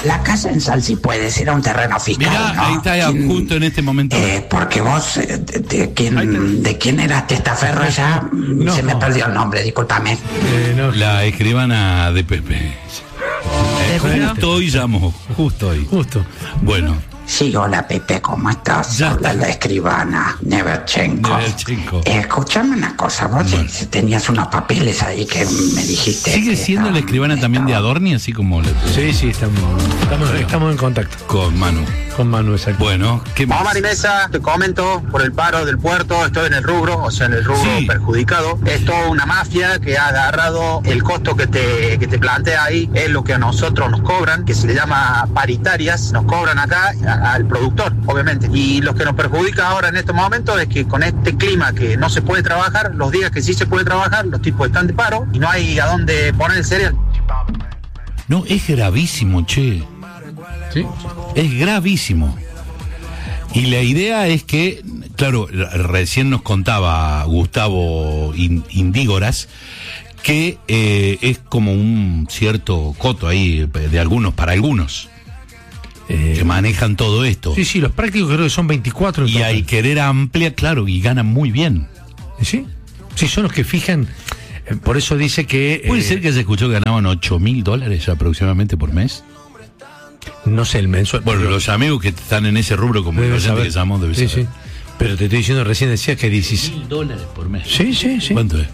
La casa en Salsipuedes era un terreno fiscal, Mirá, ¿no? ahí está justo en este momento. Porque vos, ¿de quién era Testaferro ya? No. Se me perdió el nombre, discúlpame. No. La escribana de Pepe. Justo hoy llamó, justo hoy. Justo. Bueno, Sí, hola Pepe, ¿cómo estás? Ya Habla está. la escribana, Neverchenko. Neverchenko. Escuchame una cosa, vos tenías unos papeles ahí que me dijiste. ¿sigue que siendo la estaban- escribana también de Adorni, así como Sí, estamos en contacto con Manu? con Manu, exacto. Bueno, ¿qué más? Omar y Mesa, te comento, por el paro del puerto, estoy en el rubro, o sea, en el rubro Sí. perjudicado. Es toda una mafia que ha agarrado el costo que te plantea ahí, es lo que a nosotros nos cobran, que se le llama paritarias, nos cobran acá al productor, obviamente. Y lo que nos perjudica ahora en estos momentos es que con este clima que no se puede trabajar, los días que sí se puede trabajar, los tipos están de paro y no hay a dónde poner el cereal. No, es gravísimo, che. ¿Sí? Es gravísimo. Y la idea es que, claro, recién nos contaba Gustavo Indígoras que es como un cierto coto ahí de algunos, para algunos, que manejan todo esto. Sí, los prácticos creo que son 24. Y hay querer amplia, claro, y ganan muy bien. ¿Sí? Sí, son los que fijan. Por eso dice que. ¿Puede ser que se escuchó que ganaban $8.000 aproximadamente por mes? No sé el mensual. Bueno, los amigos que están en ese rubro, como Debe los oyentes saber. que llamamos, debe Sí, saber. sí. Pero te estoy diciendo, recién decías que 16. $1.000 por mes. Sí. ¿Cuánto es?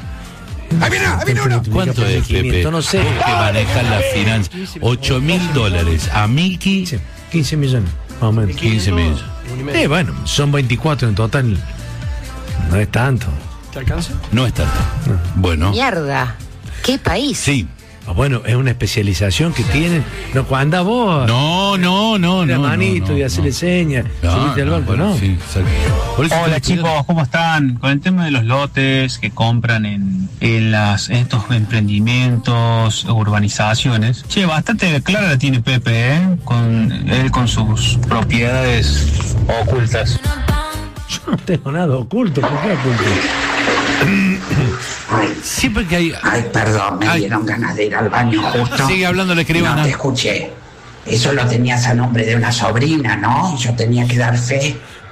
¿Cuánto es, Pepe? 500, no sé. Vos que manejas las finanzas. $8.000 a Milky, 15 millones, más o menos. 15 millones. Bueno, son 24 en total. No es tanto. ¿Te alcanza? No es tanto. Bueno, Mierda. ¿Qué país? sí. Bueno, es una especialización que tienen. No, cuando vos. No. La manito y hacerle señas. Subirte al banco, bueno, ¿no? sí, exacto. Por eso Hola estoy chicos, ¿cómo están? Con el tema de los lotes que compran en estos emprendimientos, urbanizaciones. Che, bastante clara la tiene Pepe, con sus propiedades ocultas. Yo no tengo nada oculto. ¿Por qué oculto? Siempre que hay. Ay, perdón, me Ay. dieron ganas de ir al baño justo. Sigue hablando la escribana. No te escuché. Eso lo tenías a nombre de una sobrina, ¿no? Yo tenía que dar fe.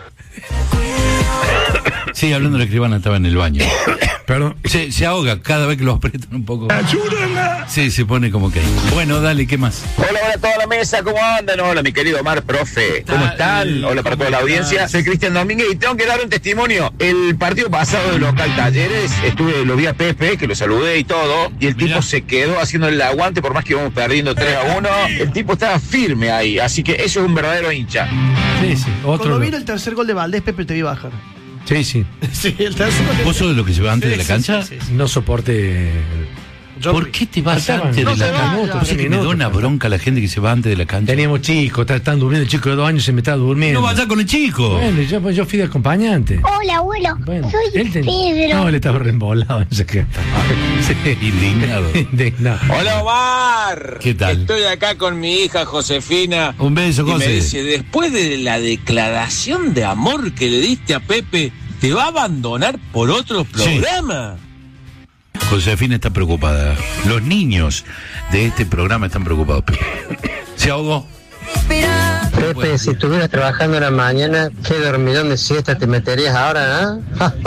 Sigue hablando la escribana, estaba en el baño. Perdón. Se ahoga cada vez que lo aprietan un poco. ¡Ayúdala! Sí, se pone como que. Bueno, dale, ¿qué más? Hola a toda la mesa, ¿cómo andan? Hola, mi querido Omar, profe, ¿cómo están? Hola para toda la audiencia. Soy Cristian Domínguez y tengo que dar un testimonio. El partido pasado de local Talleres, lo vi a Pepe, que lo saludé y todo, y el tipo se quedó haciendo el aguante por más que íbamos perdiendo 3-1. El tipo estaba firme ahí, así que eso es un verdadero hincha. Sí, otro. Cuando vino el tercer gol de Valdés, Pepe te vi bajar. Sí. Sí, el tercer gol de ¿Vos sos de lo que se va antes de la cancha? Sí. No soporte. ¿Por qué te vas Faltaban antes de no la se cancha? vaya, Vos sabés que me da una bronca la gente que se va antes de la cancha. Teníamos chicos, están durmiendo. El chico de 2 años se me estaba durmiendo. No vaya con el chico. Bueno, yo fui de acompañante. Hola, abuelo. Bueno, Soy él Pedro. No, él estaba reembolado. No sé qué. Sí. Indignado. Indignado. Hola Omar. ¿Qué tal? Estoy acá con mi hija Josefina. Un beso, Y me José. dice, después de la declaración de amor que le diste a Pepe, ¿te va a abandonar por otro programa? Josefina está preocupada. Los niños de este programa están preocupados. ¿Se ahogó? Pepe, si estuvieras trabajando en la mañana, ¿qué dormidón de siesta te meterías ahora,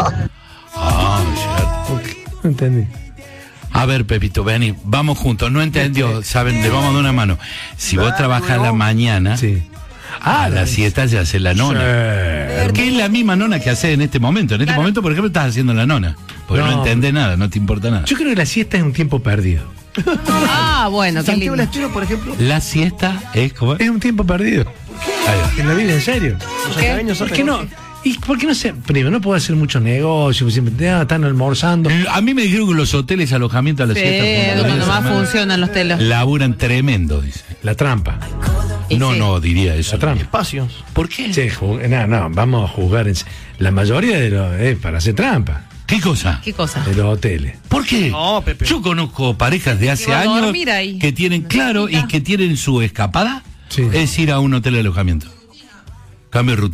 Ah, cierto. No entendí. A ver, Pepito, vení, vamos juntos. No entendió, saben, le vamos a dar una mano. Si vos trabajás a la mañana, Sí. a la siesta se hace la nona. Que es la misma nona que hace en este momento. En este momento, por ejemplo, estás haciendo la nona. Porque no, No. entendés nada, no te importa nada. Yo creo que la siesta es un tiempo perdido. Ah, bueno, qué Santiago lindo. del Estero, por ejemplo. La siesta es como... Es un tiempo perdido. Ahí va. En la vida, en serio. Los santiagueños son ¿Por qué no? ¿Y por qué no se.? Primero, no puedo hacer muchos negocios, siempre están almorzando. A mí me dijeron que los hoteles alojamiento a la Sí, siesta cuando más funcionan los telos. laburan tremendo, dice. La trampa. Y No, sí. no, diría eso. La trampa. Espacios. ¿Por qué? Sí, no, vamos a jugar. La mayoría de los. para hacer trampa. ¿Qué cosa? ¿Qué cosa? De los hoteles. ¿Por qué? No, Pepe. Yo conozco parejas de hace Que van a años dormir ahí. que tienen, claro, y que tienen su escapada, Sí. es ir a un hotel de alojamiento. Cambio de rutina.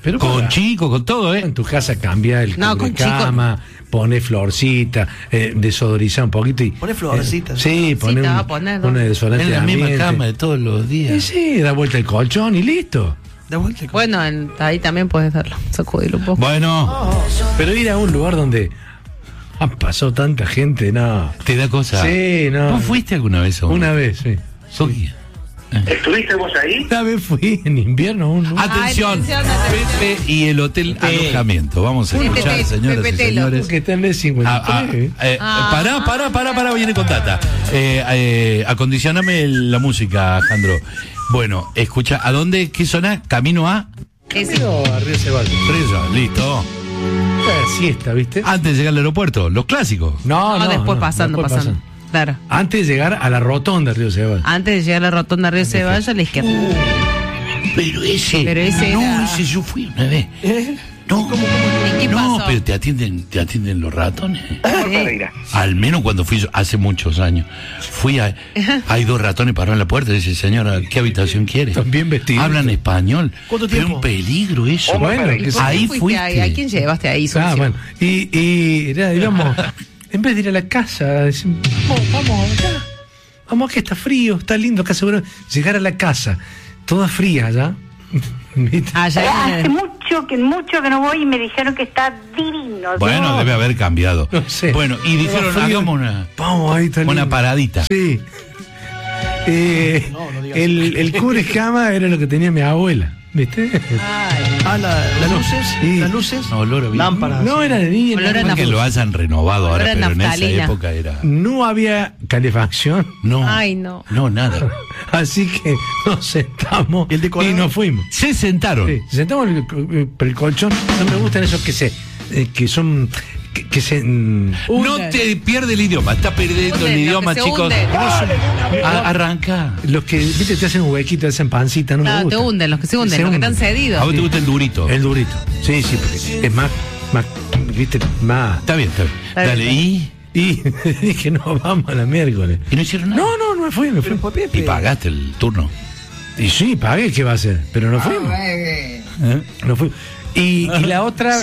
Pero con para- chicos, con todo, ¿eh? En tu casa cambia el No, con cama, pone florcita, desodoriza un poquito y. Pone florcita. Sí, pone te va un, a poner, una ¿no? desodorante En la de misma ambiente. cama de todos los Y días. sí, da vuelta el colchón y listo. Da vuelta. Bueno, ahí también puedes darlo, sacudirlo un poco. Bueno, Pero ir a un lugar donde ha pasado tanta gente, no. te da cosa. Sí, no. ¿Vos fuiste alguna vez a Una vez, sí. Soquia. ¿Estuviste vos ahí? Una vez fui en invierno a un lugar. Atención, atención. Pepe y el hotel alojamiento. Vamos a escuchar, Pepe, señoras Pepe y Telo. señores. Que está en el 53. Pará, viene con Tata. Acondicioname la música, Alejandro. Bueno, escucha, ¿a dónde? ¿Qué zona? Camino a No, a Río Ceballos. Río, listo. Siesta, ¿viste? Antes de llegar al aeropuerto, los clásicos. No, después pasando. después Claro. Antes de llegar a la rotonda de Río Ceballos. Antes de llegar a la rotonda Río Ceballos, a la izquierda. Pero ese no, era... ese yo fui una vez. No, ¿Y qué no, pasó? pero te atienden los ratones. Sí. Al menos cuando fui yo, hace muchos años. Hay 2 ratones parados en la puerta y dice, señora, ¿qué habitación quiere? Están bien vestidos. Hablan español. ¿Cuánto Pero tiempo? un peligro eso. Bueno, ¿Y por qué ahí fuiste. ahí? ¿A quién llevaste ahí? Ah, Sucio? bueno. Íbamos, en vez de ir a la casa, decimos, vamos acá. Vamos acá, está frío, está lindo acá seguro. Llegar a la casa, toda fría ya. ¿Viste? Ah, ya Hace viene. mucho que no voy y me dijeron que está divino. Bueno, No. debe haber cambiado. No sé. Bueno, y dijeron, Estaba frío. hagamos Vamos, ahí está una lindo. paradita. Sí. El cubre cama era lo que tenía mi abuela, ¿viste? Las luces. Sí. Las luces. No, olor a bien. Lámparas. No era de día. Olor a No es que lo hayan renovado ahora, Olor a pero en esa naftalina. época era... No había calefacción, No, Ay, no. no, nada. así que nos sentamos ¿Y el decorado? y nos fuimos. Se sentaron. Sí, sentamos por el colchón. No me gustan esos que son que se No te pierde el idioma, está perdiendo Hunden, el idioma, los que se chicos. hunden. Arranca. los que viste te hacen un huequito, te hacen pancita, no me Claro, gusta. te hunden, los que se hunden, Se los que hunden. están cedidos. A vos te gusta el durito. El durito. Sí, porque es más viste, más. Está bien, está bien. Está Dale, bien. Y dije, no, vamos a la miércoles. ¿Y no hicieron nada? No, me fui. Pero fue Pepe. Y pagaste el turno. Y sí, pagué, ¿qué va a hacer? Pero no fuimos. No fuimos. Y la otra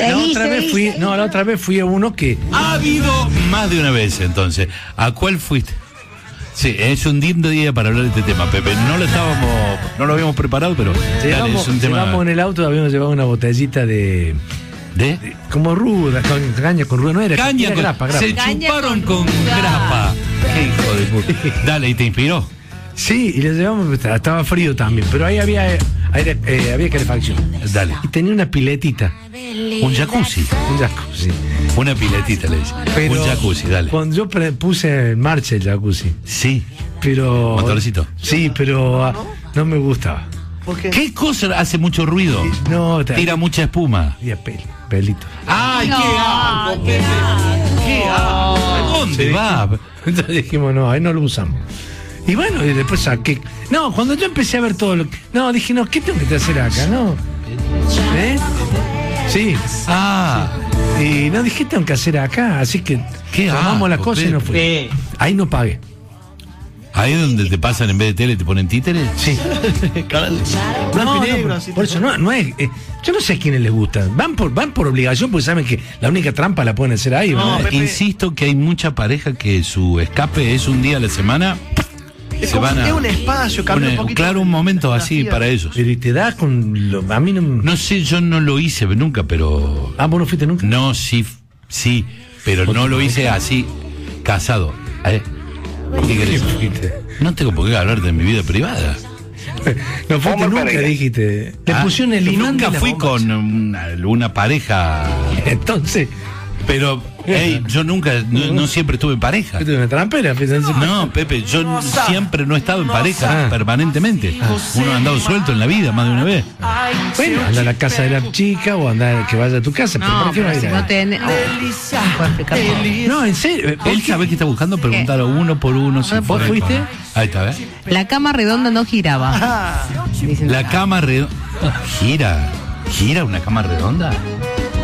vez fui a uno que Ha habido más de una vez, entonces. ¿A cuál fuiste? Sí, es un lindo día para hablar de este tema, Pepe. No lo habíamos preparado, pero dale, es un tema. llevamos en el auto, habíamos llevado una botellita de como ruda, con caña con ruda, no era Caña era con, grapa. se Caña chuparon con con ruda. grapa. Qué hijo de puta. Dale, ¿y te inspiró? Sí, y le llevamos, estaba frío también, pero ahí había calefacción. Dale. Y tenía una piletita, Un jacuzzi. un jacuzzi. Una piletita le dice. Pero Un jacuzzi, dale. Cuando yo puse en marcha el jacuzzi, Sí. pero Motorcito. Sí, pero no me gustaba. ¿Por qué? ¿Qué cosa hace mucho ruido? No, Tira mucha espuma. había pelito. ¡Ay, qué asco, Pepe! ¡Qué asco! ¿A dónde Sí. va? Entonces dijimos, no, ahí no lo usamos. Y bueno, y después saqué. No, cuando yo empecé a ver todo lo que. No, dije, no, ¿qué tengo que hacer acá? No. ¿Eh? Sí. Ah, Y no dije, ¿qué tengo que hacer acá? Así que Qué tomamos asco, las cosas y no fui. Ahí no pagué. ahí es donde te pasan en vez de tele, te ponen títeres. Sí. Blanco y negro, así. por eso no es. Yo no sé a quiénes les gusta. Van por obligación porque saben que la única trampa la pueden hacer ahí. No, ¿verdad? Pepe. Insisto que hay mucha pareja que su escape es un día a la semana. Es Se como van a. es un espacio, cambia un poquito. Claro, un momento así Fotografía. para ellos. Pero y te da con. A mí no. No sé, yo no lo hice nunca, pero. Ah, vos no fuiste nunca. No, sí, pero no lo hice así, casado. ¿Qué querés? No tengo por qué hablar de mi vida privada. No fuiste nunca, dijiste. Te pusieron el imán Nunca de la fui bomba. con una pareja, Entonces, pero yo nunca, no siempre estuve en pareja. fuiste una trampera. No, Pepe, yo siempre no he estado en pareja permanentemente. Uno ha andado suelto en la vida más de una vez. Bueno, anda a la casa de la chica o anda que vaya a tu casa. No, ¿por qué pero ir si ahí? no tenés. Puedo explicar todo. No, en serio. Él sabe que está buscando preguntar uno por uno. si ¿Vos fue. fuiste? Ahí está, ¿ves? La cama redonda no giraba. Dicen La acá. cama redonda. ¿Gira una cama redonda?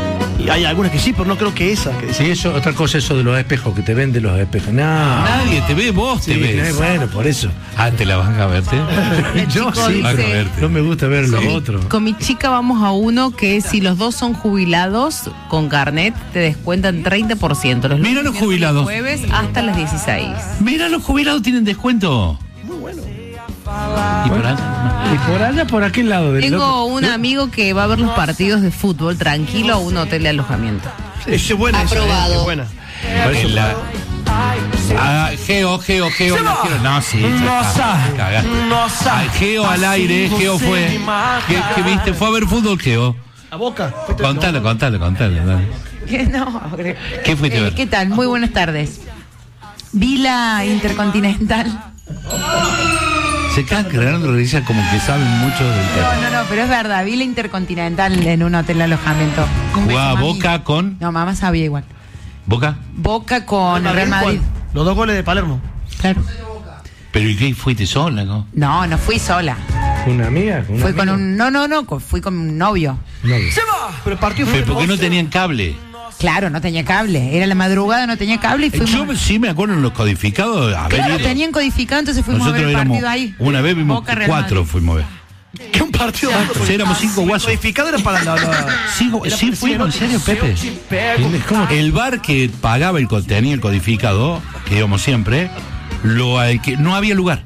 Y hay algunas que sí, pero no creo que esa. Que Sí, eso, otra cosa, eso de los espejos, que te venden los espejos. No. Nadie te ve, vos Sí, te ves. bueno, por eso. Ah, te la van a verte. Yo chico sí, Van a dice- verte. no me gusta ver los otros. Con mi chica vamos a uno que si los dos son jubilados con carnet te descuentan 30%. Los Mira lunes, los miércoles y jubilados. jueves hasta las 16. Mira, los jubilados tienen descuento. Muy bueno. ¿Y por allá? Y por allá, por aquel lado del Tengo un amigo que va a ver los partidos de fútbol tranquilo a un hotel de alojamiento. Esa es buena. Aprobado. Esa, es buena. En la- Geo. No, sí, cagaste. Ah, Geo al aire, Geo fue. ¿Qué viste? ¿Fue a ver fútbol, Geo? A Boca. Contale. Dale. No, ¿Qué fuiste a ver? ¿Qué tal? Muy buenas tardes. Vi la Intercontinental. Se quedan creando risas como que saben mucho del tema. No, pero es verdad. Vi la Intercontinental en un hotel de alojamiento. Un beso, Jugaba mami. Boca con. No, mamá sabía igual. ¿Boca? Boca con el Real Madrid. Los 2 goles de Palermo. Claro. ¿Pero y qué? ¿Fuiste sola, no? No fui sola. ¿Una amiga? Fui con un. Fui con un novio. Pero el partido fue. Pero ¿por qué no tenían cable? Claro, no tenía cable. Era la madrugada, no tenía cable y fuimos. Yo sí me acuerdo en los codificados haber Claro, ido. tenían codificado, entonces fuimos a ver el partido ahí. Una vez vimos Boca, Real 4, Madrid. fuimos a ver. ¿Qué un partido? Sí, éramos 5 guasos. Codificado era para la. Sí, fuimos, en serio, Pepe. El bar que pagaba tenía el codificado, que íbamos siempre, que no había lugar.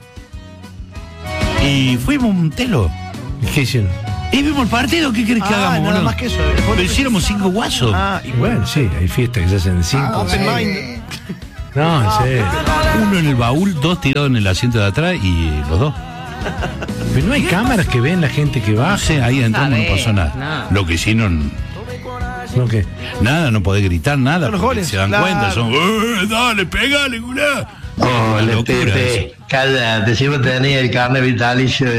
Y fuimos un telo. ¿Qué hicieron? Y vimos el partido, ¿qué querés que hagamos? nada boludo? más que eso. Pero hiciéramos 5 guasos. Y bueno, sí, hay fiestas que se hacen de 5. Open mind. No, en serio. Uno en el baúl, 2 tirados en el asiento de atrás y los 2. Pero no hay cámaras que ven la gente que va. No sé, ahí entramos, no pasó nada. No. Lo que hicieron, ¿No qué? nada, no podés gritar nada. Son los porque goles, se dan claro. cuenta, son, dale, pegale, culá. Hola, Locura Pepe. eso. Cállate, siempre tenía el carnet vitalicio de